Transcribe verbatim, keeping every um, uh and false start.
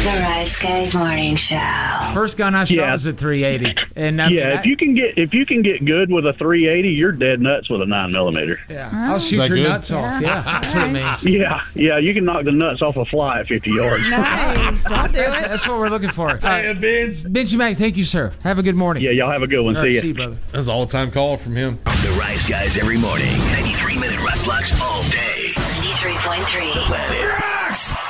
Rice Guys Morning Show. First gun I shot Yeah. was a three eighty. And I mean, Yeah, I- if you can get if you can get good with a three eighty, you're dead nuts with a nine millimeter. yeah, I'll shoot that your good? nuts off. Yeah, that's what it means. Yeah, yeah, you can knock the nuts off a fly at fifty yards. Nice. I'll do That's, it. that's what we're looking for. Hey, Uh, Vince. Benji Mac, thank you, sir. Have a good morning. Yeah, y'all have a good one. All right, See see ya. you, brother. That's an all-time call from him. The Rice Guys every morning. ninety-three minute rock blocks all day. ninety-three point three. Planet Rocks.